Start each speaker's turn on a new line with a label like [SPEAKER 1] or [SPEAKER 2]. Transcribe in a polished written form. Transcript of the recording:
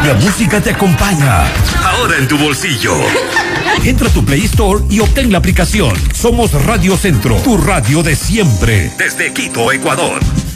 [SPEAKER 1] La música te acompaña. Ahora en tu bolsillo. Entra a tu Play Store y obtén la aplicación. Somos Radio Centro, tu radio de siempre. Desde Quito, Ecuador.